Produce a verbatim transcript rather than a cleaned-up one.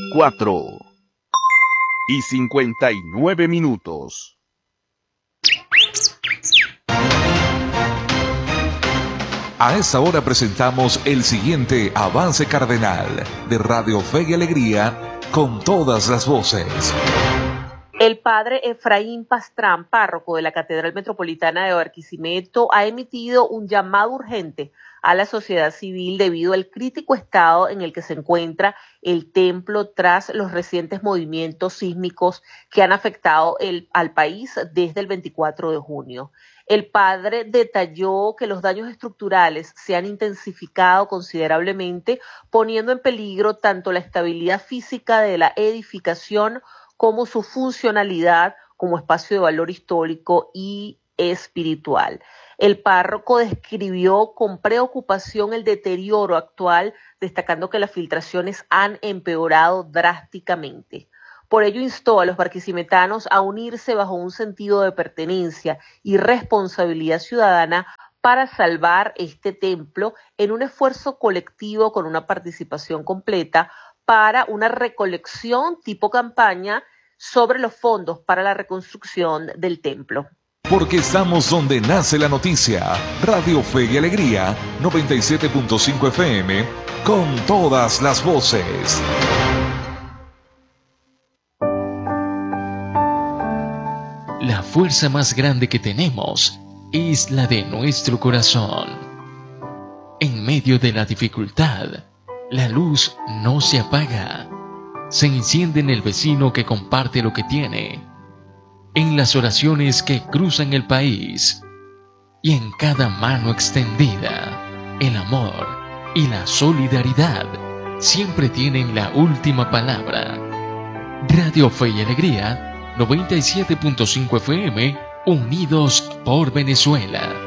cuatro y cincuenta y nueve minutos. A esta hora presentamos el siguiente avance cardenal de Radio Fe y Alegría con todas las voces. El padre Efraín Pastrán, párroco de la Catedral Metropolitana de Barquisimeto, ha emitido un llamado urgente a la sociedad civil debido al crítico estado en el que se encuentra el templo tras los recientes movimientos sísmicos que han afectado el, al país desde el veinticuatro de junio. El padre detalló que los daños estructurales se han intensificado considerablemente, poniendo en peligro tanto la estabilidad física de la edificación como su funcionalidad como espacio de valor histórico y espiritual. El párroco describió con preocupación el deterioro actual, destacando que las filtraciones han empeorado drásticamente. Por ello instó a los barquisimetanos a unirse bajo un sentido de pertenencia y responsabilidad ciudadana para salvar este templo en un esfuerzo colectivo con una participación completa para una recolección tipo campaña sobre los fondos para la reconstrucción del templo. Porque estamos donde nace la noticia. Radio Fe y Alegría, noventa y siete punto cinco F M, con todas las voces. La fuerza más grande que tenemos es la de nuestro corazón. En medio de la dificultad, la luz no se apaga. Se enciende en el vecino que comparte lo que tiene, en las oraciones que cruzan el país y en cada mano extendida. El amor y la solidaridad siempre tienen la última palabra. Radio Fe y Alegría, noventa y siete punto cinco F M, unidos por Venezuela.